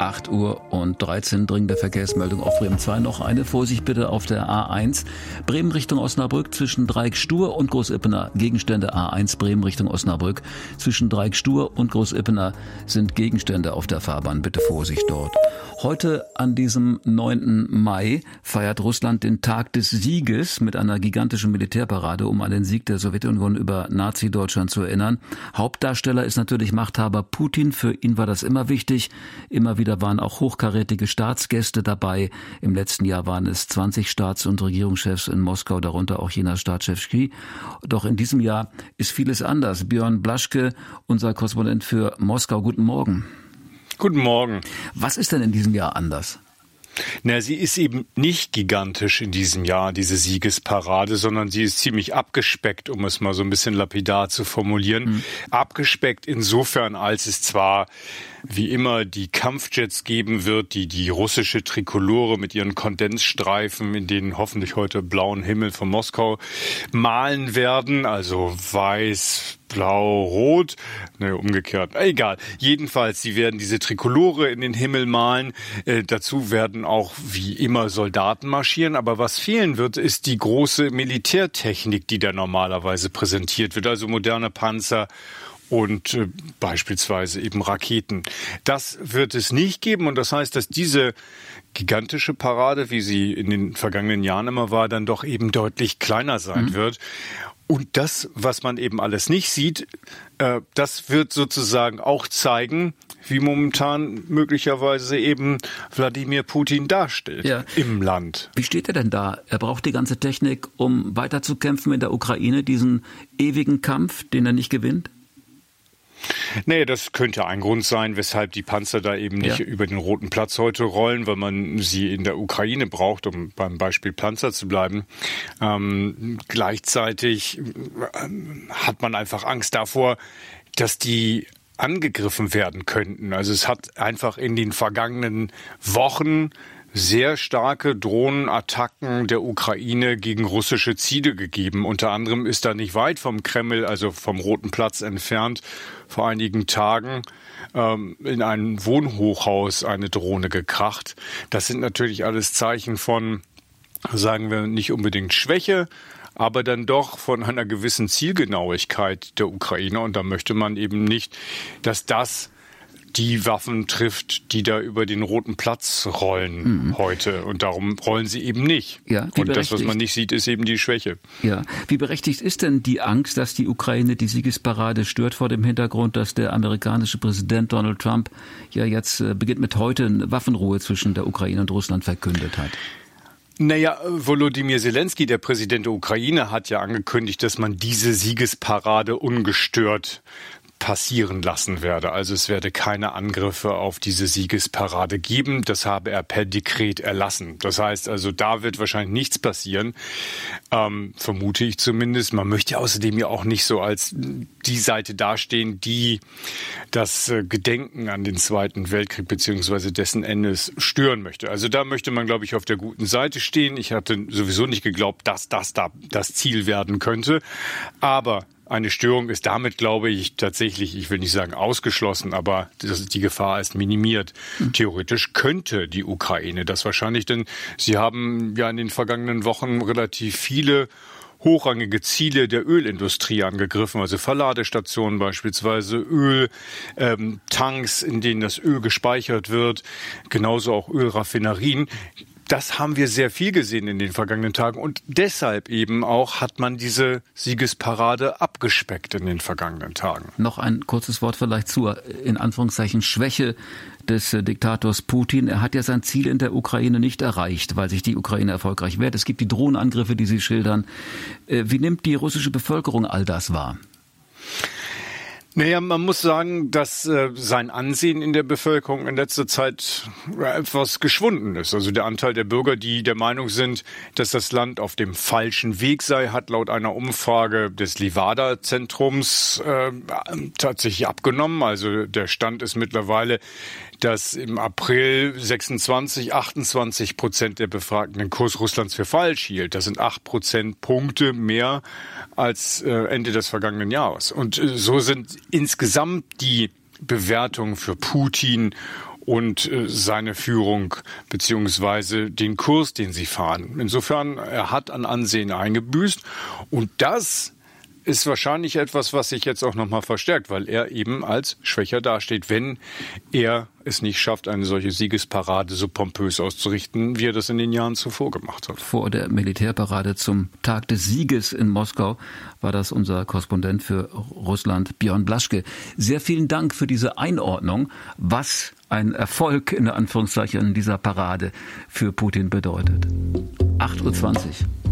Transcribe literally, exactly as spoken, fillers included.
acht Uhr und dreizehn dringende Verkehrsmeldung auf Bremen zwei. Noch eine. Vorsicht bitte auf der A eins. Bremen Richtung Osnabrück zwischen Dreieck-Stur und Großippener. Gegenstände A eins Bremen Richtung Osnabrück. Zwischen Dreieck-Stur und Großippener sind Gegenstände auf der Fahrbahn. Bitte Vorsicht dort. Heute an diesem neunten Mai feiert Russland den Tag des Sieges mit einer gigantischen Militärparade, um an den Sieg der Sowjetunion über Nazi-Deutschland zu erinnern. Hauptdarsteller ist natürlich Machthaber Putin. Für ihn war das immer wichtig. Immer wieder waren auch hochkarätige Staatsgäste dabei. Im letzten Jahr waren es zwanzig Staats- und Regierungschefs in Moskau, darunter auch Chinas Staatschef Xi. Doch in diesem Jahr ist vieles anders. Björn Blaschke, unser Korrespondent für Moskau. Guten Morgen. Guten Morgen. Was ist denn in diesem Jahr anders? Na, sie ist eben nicht gigantisch in diesem Jahr, diese Siegesparade, sondern sie ist ziemlich abgespeckt, um es mal so ein bisschen lapidar zu formulieren. Mhm. Abgespeckt insofern, als es zwar wie immer die Kampfjets geben wird, die die russische Trikolore mit ihren Kondensstreifen in den hoffentlich heute blauen Himmel von Moskau malen werden, also weiß, blau, rot, ne, umgekehrt, egal. Jedenfalls, sie werden diese Trikolore in den Himmel malen. Äh, dazu werden auch wie immer Soldaten marschieren. Aber was fehlen wird, ist die große Militärtechnik, die da normalerweise präsentiert wird. Also moderne Panzer und äh, beispielsweise eben Raketen. Das wird es nicht geben. Und das heißt, dass diese gigantische Parade, wie sie in den vergangenen Jahren immer war, dann doch eben deutlich kleiner sein mhm. wird. Und das, was man eben alles nicht sieht, äh, das wird sozusagen auch zeigen, wie momentan möglicherweise eben Wladimir Putin dasteht ja. im Land. Wie steht er denn da? Er braucht die ganze Technik, um weiterzukämpfen in der Ukraine, diesen ewigen Kampf, den er nicht gewinnt? Nee, das könnte ein Grund sein, weshalb die Panzer da eben nicht ja. über den Roten Platz heute rollen, weil man sie in der Ukraine braucht, um beim Beispiel Panzer zu bleiben. Ähm, gleichzeitig hat man einfach Angst davor, dass die angegriffen werden könnten. Also es hat einfach in den vergangenen Wochen sehr starke Drohnenattacken der Ukraine gegen russische Ziele gegeben. Unter anderem ist da nicht weit vom Kreml, also vom Roten Platz entfernt, vor einigen Tagen ähm, in ein Wohnhochhaus eine Drohne gekracht. Das sind natürlich alles Zeichen von, sagen wir, nicht unbedingt Schwäche, aber dann doch von einer gewissen Zielgenauigkeit der Ukraine. Und da möchte man eben nicht, dass das die Waffen trifft, die da über den Roten Platz rollen mhm. heute. Und darum rollen sie eben nicht. Ja, und das, was man nicht sieht, ist eben die Schwäche. Ja. Wie berechtigt ist denn die Angst, dass die Ukraine die Siegesparade stört, vor dem Hintergrund, dass der amerikanische Präsident Donald Trump ja jetzt äh, beginnt mit heute eine Waffenruhe zwischen der Ukraine und Russland verkündet hat? Naja, Volodymyr Zelensky, der Präsident der Ukraine, hat ja angekündigt, dass man diese Siegesparade ungestört passieren lassen werde. Also es werde keine Angriffe auf diese Siegesparade geben. Das habe er per Dekret erlassen. Das heißt also, da wird wahrscheinlich nichts passieren, ähm, vermute ich zumindest. Man möchte außerdem ja auch nicht so als die Seite dastehen, die das äh, Gedenken an den Zweiten Weltkrieg bzw. dessen Endes stören möchte. Also da möchte man, glaube ich, auf der guten Seite stehen. Ich hatte sowieso nicht geglaubt, dass das da das Ziel werden könnte. Aber eine Störung ist damit, glaube ich, tatsächlich, ich will nicht sagen ausgeschlossen, aber das, die Gefahr ist minimiert. Mhm. Theoretisch könnte die Ukraine das wahrscheinlich, denn sie haben ja in den vergangenen Wochen relativ viele hochrangige Ziele der Ölindustrie angegriffen, also Verladestationen beispielsweise, Öltanks, ähm, in denen das Öl gespeichert wird, genauso auch Ölraffinerien. Das haben wir sehr viel gesehen in den vergangenen Tagen und deshalb eben auch hat man diese Siegesparade abgespeckt in den vergangenen Tagen. Noch ein kurzes Wort vielleicht zur, in Anführungszeichen, Schwäche des Diktators Putin. Er hat ja sein Ziel in der Ukraine nicht erreicht, weil sich die Ukraine erfolgreich wehrt. Es gibt die Drohnenangriffe, die Sie schildern. Wie nimmt die russische Bevölkerung all das wahr? Naja, man muss sagen, dass äh, sein Ansehen in der Bevölkerung in letzter Zeit etwas geschwunden ist. Also der Anteil der Bürger, die der Meinung sind, dass das Land auf dem falschen Weg sei, hat laut einer Umfrage des Levada-Zentrums äh, tatsächlich abgenommen. Also der Stand ist mittlerweile, dass im April sechsundzwanzig, achtundzwanzig Prozent der Befragten den Kurs Russlands für falsch hielt. Das sind acht Prozentpunkte mehr als äh, Ende des vergangenen Jahres. Und äh, so sind insgesamt die Bewertungen für Putin und äh, seine Führung beziehungsweise den Kurs, den sie fahren. Insofern, er hat an Ansehen eingebüßt und das ist wahrscheinlich etwas, was sich jetzt auch nochmal verstärkt, weil er eben als schwächer dasteht, wenn er es nicht schafft, eine solche Siegesparade so pompös auszurichten, wie er das in den Jahren zuvor gemacht hat. Vor der Militärparade zum Tag des Sieges in Moskau war das unser Korrespondent für Russland, Björn Blaschke. Sehr vielen Dank für diese Einordnung, was ein Erfolg in der Anführungszeichen dieser Parade für Putin bedeutet. acht Uhr zwanzig.